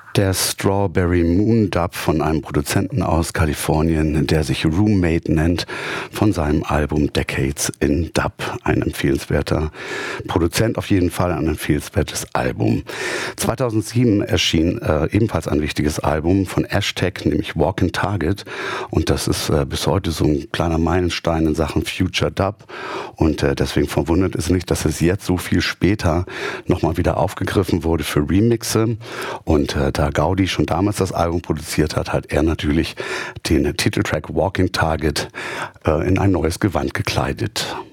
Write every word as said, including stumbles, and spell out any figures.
Der Strawberry Moon Dub von einem Produzenten aus Kalifornien, der sich Roommate nennt, von seinem Album Decades in Dub. Ein empfehlenswerter Produzent, auf jeden Fall ein empfehlenswertes Album. zweitausendsieben erschien äh, ebenfalls ein wichtiges Album von Ashtag, nämlich Walking Target. Und das ist äh, bis heute so ein kleiner Meilenstein in Sachen Future Dub. Und äh, deswegen verwundert es nicht, dass es jetzt so viel später nochmal wieder aufgegriffen wurde für Remixe. Und äh, da Gaudi schon damals das Album produziert hat, hat er natürlich den Titeltrack Walking Target äh, in ein neues Gewand gekleidet.